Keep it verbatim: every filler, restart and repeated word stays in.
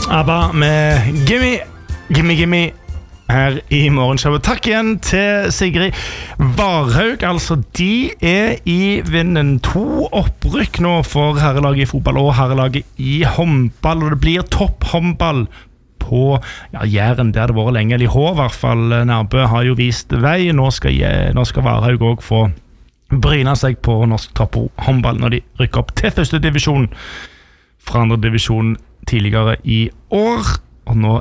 ABBA med Gimme, Gimme, Gimme her i morgenshowet. Takk igjen til Sigrid Varhaug. Altså, de er i vinden. To opprykk nå for herrelaget i fotball og herrelaget i håndball, og det blir topphåndball på ja, Jæren, der det har vært lenge. L I H i hvert fall. Nærbø har jo vist vei. Nå skal, nå skal Varhaug også få bryne seg på norsk topphåndball når de rykker opp til første divisjon fra andre divisjon tidligere i år. Og nå